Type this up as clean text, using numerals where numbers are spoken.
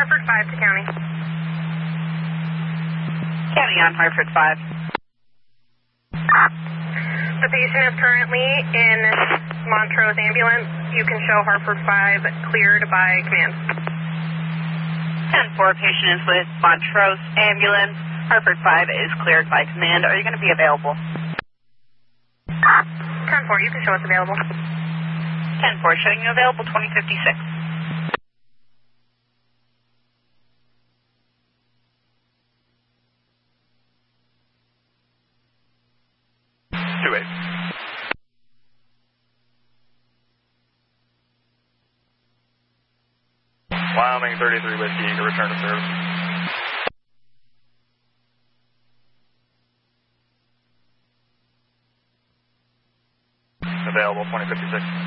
Hartford 5 to County. County on Hartford 5. The patient is currently in Montrose ambulance. You can show Hartford 5 cleared by command. 10-4, patient is with Montrose ambulance. Hartford 5 is cleared by command. Are you going to be available? 10-4, you can show us available. 10-4, showing you available 2056. Wyoming 33 Whiskey to return to service. Available 2056.